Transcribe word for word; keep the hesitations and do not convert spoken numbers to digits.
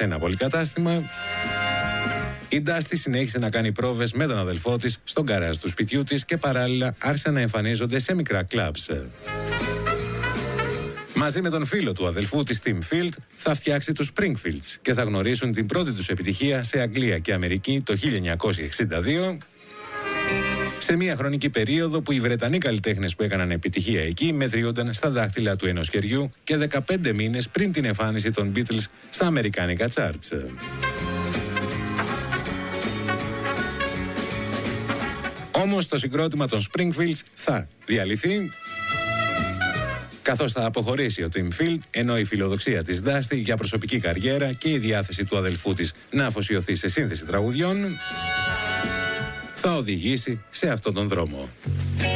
σε ένα πολυκατάστημα. Η Dusty συνέχισε να κάνει πρόβες με τον αδελφό της στον γκαράζ του σπιτιού της και παράλληλα άρχισε να εμφανίζονται σε μικρά κλαμπς. Μαζί με τον φίλο του αδελφού της Tim Field θα φτιάξει τους Springfields και θα γνωρίσουν την πρώτη τους επιτυχία σε Αγγλία και Αμερική το χίλια εννιακόσια εξήντα δύο, σε μια χρονική περίοδο που οι Βρετανοί καλλιτέχνες που έκαναν επιτυχία εκεί μετριούνταν στα δάχτυλα του ενός χεριού και δεκαπέντε μήνες πριν την εμφάνιση των Beatles στα αμερικάνικα charts. Όμως το συγκρότημα των Springfields θα διαλυθεί, καθώς θα αποχωρήσει ο Tim Field, ενώ η φιλοδοξία της Dusty για προσωπική καριέρα και η διάθεση του αδελφού της να αφοσιωθεί σε σύνθεση τραγουδιών θα οδηγήσει σε αυτόν τον δρόμο.